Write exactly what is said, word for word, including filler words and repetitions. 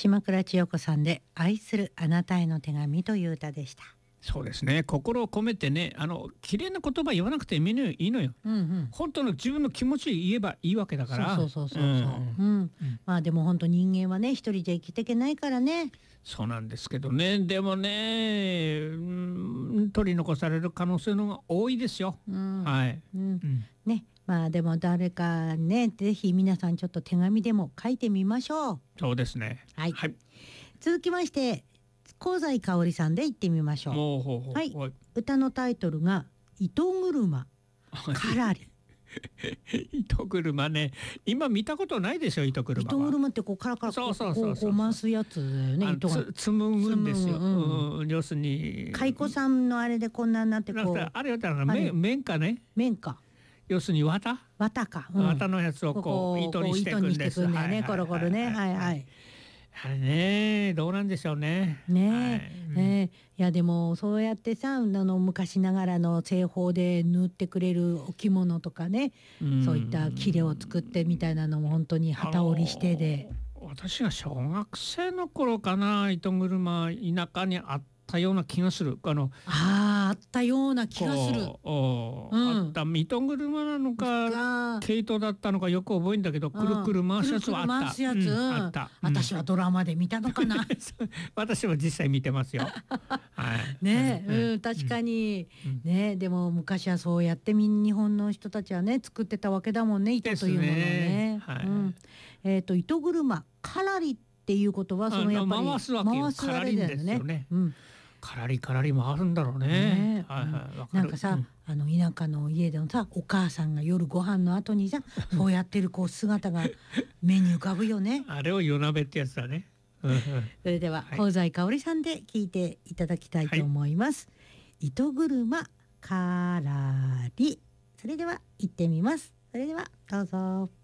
島倉千代子さんで愛するあなたへの手紙という歌でした。 そうですね、心を込めてね、あの綺麗な言葉言わなくていいのよ、いいのよ、 うんうん、 本当の自分の気持ち言えばいいわけだから。 そうそうそうそうそう、うんうん、まあでも本当人間はね一人じゃ生きていけないからね。 そうなんですけどね、でもね、うん、取り残される可能性の方が多いですよ、うん、はい、 うんうん、ね、まあでも誰かねぜひ皆さんちょっと手紙でも書いてみましょう。 そうですね、 はい、 はい、 続きまして香西かおりさんで言ってみましょう。 ほうほうほう、 はい、歌のタイトルが糸車からり糸車ね、今見たことないでしょ、糸車は。糸車ってこうカラカラこうこう回すやつだよね。糸が紡ぐんですよ、うん、要するに蚕さんのあれでこんなになってこうあれだから綿かね、 綿か、 要するに綿綿か、 うん、綿のやつをこう糸にしていくんです。 コロコロね、はいはい。 あれね、どうなんでしょうね。 ねえ、はい、ねえ、いやでもそうやってさ、あの昔ながらの製法で縫ってくれるお着物とかね、そういった切れを作ってみたいなのも本当に機織りしてで。 私が小学生の頃かな、糸車田舎にあったような気がする。あのああ、あったような気がする。 お、うん、あった。糸車なのか毛糸だったのかよく覚えんだけど、くるくる回すやつはあった。 回すやつ、うん、あった、うん、私はドラマで見たのかな私も実際見てますよはい、 ねえ、うん、確かに、うん、ね、でも昔はそうやって日本の人たちはね作ってたわけだもんね、糸というものをね、はい、うん、えっと糸車からりっていうことはそのやっぱり回すわけよ、からりんですよね、うん、からりからりもあるんだろうね。ね、はいはい、 なんかさ、うん、あの田舎の家でのさ、お母さんが夜ご飯の後にさそうやってるこう姿が目に浮かぶよねあれを夜鍋ってやつだねそれでは、はい、香西かおりさんで聞いていただきたいと思います、はい、糸車からり。それでは行ってみます。それではどうぞ。